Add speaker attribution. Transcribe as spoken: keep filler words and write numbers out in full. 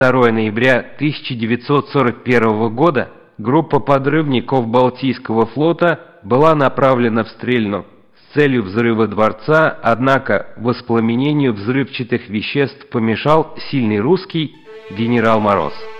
Speaker 1: второго ноября тысяча девятьсот сорок первого года группа подрывников Балтийского флота была направлена в Стрельну с целью взрыва дворца, однако воспламенению взрывчатых веществ помешал сильный русский генерал Мороз.